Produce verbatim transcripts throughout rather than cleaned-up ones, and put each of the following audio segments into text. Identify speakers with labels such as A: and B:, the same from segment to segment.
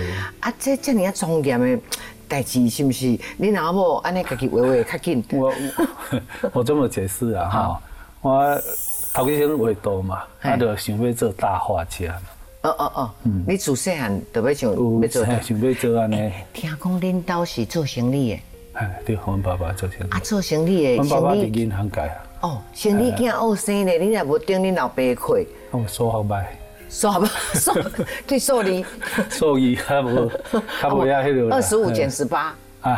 A: 啊，这这么啊庄严的代志是不是？你若无安尼家己画画较紧。我
B: 我这么解释啊哈，我头几先画图嘛，啊，就想要做大画家。
A: 哦哦哦，你自细汉就要想要做，
B: 想要做安尼。
A: 听讲恁兜是做生意的。
B: 哎，对，阮爸爸做生意。
A: 啊，做生意的，
B: 阮爸爸伫银行界啊。
A: 哦，生意囝学生咧，你也无顶恁老爸的课。
B: 哦，数学歹。
A: 数学数对数理。
B: 数理较无，较无遐迄个。
A: 二十五减十八。啊。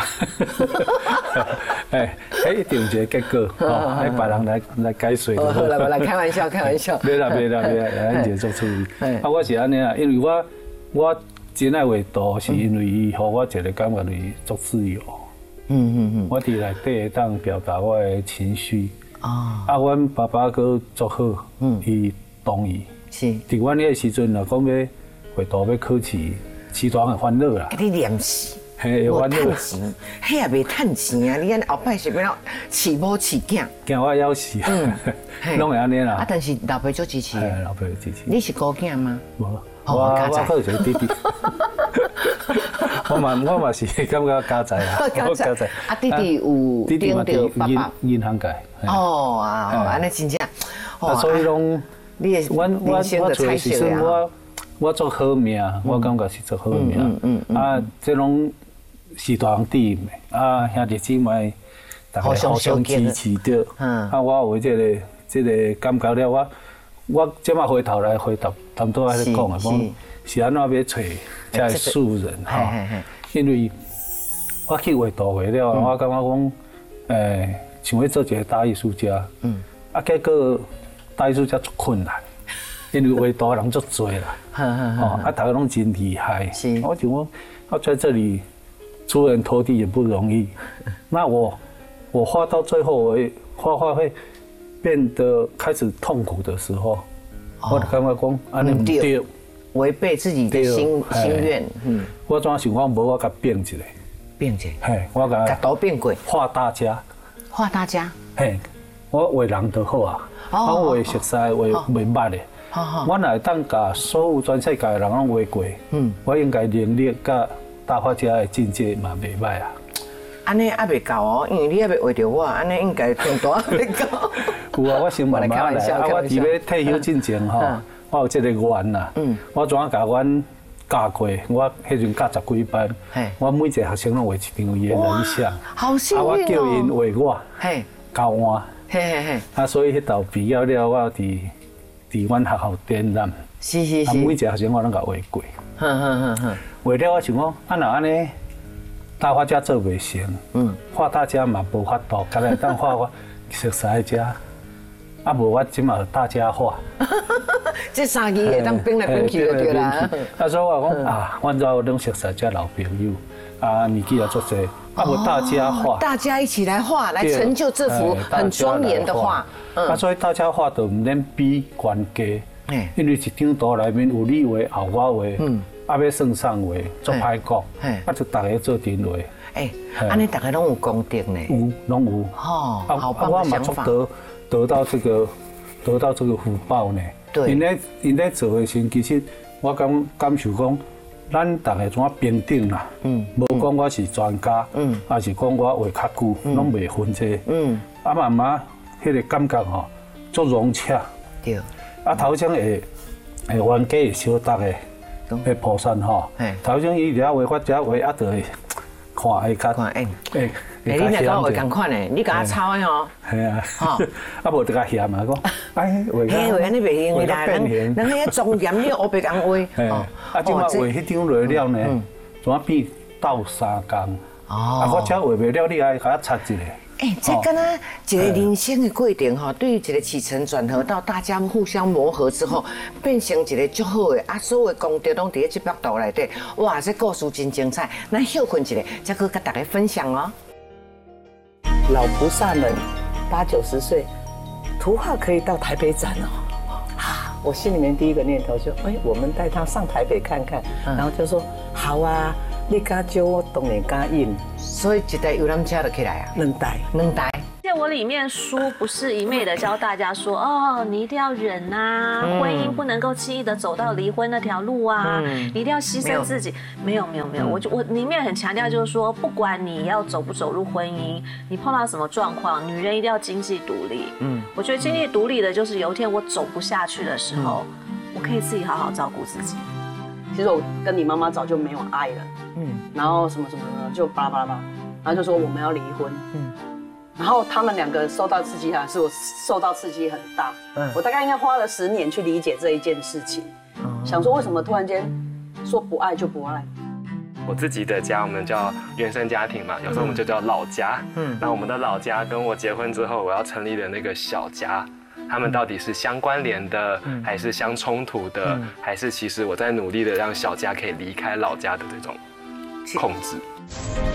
B: 哎，迄一定有一个结果，哦，迄别人来来解说。
A: 好啦，来开玩笑，开玩笑。
B: 别啦，别啦，别啦，咱就做处理。啊，我是安尼啊，因为我我真爱画图，是因为伊互我一个感觉就是足自由。嗯嗯嗯。我伫内底会当表达我的情绪。哦。啊，阮爸爸佫足好，嗯，伊同意。是。伫阮迄个时阵若讲要画图要考试，时常会烦恼啦。
A: 给你练死。
B: 嘿，
A: 无趁钱，迄也袂趁钱啊！你安后摆是要饲某饲囝，
B: 惊我枵死，拢会安尼啦。
A: 啊，但是老爸足支持。
B: 老爸支持。
A: 你是孤囝吗？
B: 无，我我还有一个弟弟。我嘛我嘛是感觉家财啊，
A: 家财。啊，弟弟有
B: 弟弟嘛
A: 着爸爸
B: 银行界。
A: 哦啊，安尼真正。
B: 啊，所以拢，
A: 你也
B: 我我我做的时阵，我我做好命，我感觉是做好命。嗯嗯啊，这拢。是大兄弟的啊，兄弟姊妹，大家互相支持着。嗯，啊，我有这个这个感觉了，我我即马回头来回答，谈多来讲啊，讲是安怎要找这素人哈？因为我去画图画了，我感觉讲，诶，想要做一个大艺术家。嗯，啊，结果大艺术家足困难，因为画图人足多啦。哦，啊，大家拢真厉害。是，我就讲，我在这里。出人头地也不容易，那我我画到最后，我画画会变得开始痛苦的时候，我就感觉讲安尼唔对，
A: 违背自己的心心愿。嗯，
B: 我怎想讲无我甲变一个，
A: 变一个，
B: 嘿，我甲
A: 甲都变过，
B: 画大家，
A: 画大家，
B: 嘿，我画人就好啊，我画熟悉，画画捌的，我若会当甲所有全世界的人拢画过，嗯，我应该能力甲。大画家的境界嘛袂歹啊，
A: 安尼还袂够哦，因为你还袂画着我，安尼应该程度还袂够。
B: 有啊，我先慢慢来，啊，我伫要退休之前吼，我有这个愿呐，我怎啊甲阮教过，我迄阵教十几班，我每一个学生拢画一张伊的人像，
A: 好幸运哦。
B: 啊，我叫因画我，教我，嘿嘿嘿，啊，所以迄道毕业了，我伫伫阮学校展览，是是是，每一个学生我拢甲画过，哼哼哼哼。为了我想讲，啊若安尼大画家做袂成，嗯，画大家嘛无法度，干来当画我熟悉遮，啊无我即嘛大家画，
A: 这三字会当变来变去就对啦。
B: 啊所以我讲啊，阮遮有拢熟悉遮老朋友，啊年纪也足济，啊无大家画，
A: 大家一起来画，来成就这幅很庄严的画。
B: 啊所以大家画就唔免比悬低，因为一张图内面有你画，后我画，嗯。啊，要算上画，做歹讲，啊，就大家做阵画。哎，
A: 安尼大家拢有功德呢。
B: 有，拢有。哦，好棒的想法。得得到这个，得到这个福报呢。对。因咧，因咧做的时，其实我感感受讲，咱大家怎啊平等啦。嗯。无讲我是专家，嗯，还是讲我画较久，拢袂分这。嗯。啊，慢慢，迄个感觉吼，足融洽。对。啊，头先会会冤家会相搭的。迄菩萨吼，头先伊遐画法遮画啊，就会看会较看诶诶。诶，你若甲我共款诶，你甲我抄诶吼。系啊，吼，啊无就甲嫌嘛讲，哎画。嘿，
A: 画安尼袂用诶啦，人人迄庄严你黑白共画。
B: 啊，即马画迄张落了呢，怎啊变斗三工？哦。啊，我遮画袂了，你爱甲我插一个。
A: 哎，这跟他一个人生的过程哈，对于一个起承转合到大家互相磨合之后，变成一个足好的啊，所有的功德拢伫这幅图内底。哇，这故事真精彩，咱休困一下，再去跟大家分享哦。老菩萨们八九十岁，图画可以到台北展哦。啊，我心里面第一个念头就，哎，我们带他上台北看看，然后就说好啊。你敢招我当然敢应，所以一台游览车就起来啊，两台，两台。
C: 我里面书不是一昧的教大家说，哦，你一定要忍啊，嗯、婚姻不能够轻易的走到离婚那条路啊，嗯、你一定要牺牲自己。没有没有没有，我就我里面很强调就是说，不管你要走不走入婚姻，你碰到什么状况，女人一定要经济独立。嗯，我觉得经济独立的就是有一天我走不下去的时候，嗯、我可以自己好好照顾自己。
D: 其实我跟你妈妈早就没有爱了，嗯，然后什么什么的就巴拉巴拉巴拉，然后就说我们要离婚，嗯，然后他们两个受到刺激还是我受到刺激很大，嗯，我大概应该花了十年去理解这一件事情，嗯、想说为什么突然间说不爱就不爱。
E: 我自己的家我们叫原生家庭嘛，有时候我们就叫老家，嗯，那我们的老家跟我结婚之后我要成立的那个小家。他们到底是相关联的，嗯、还是相冲突的，嗯、还是其实我在努力的让小家可以离开老家的这种控制？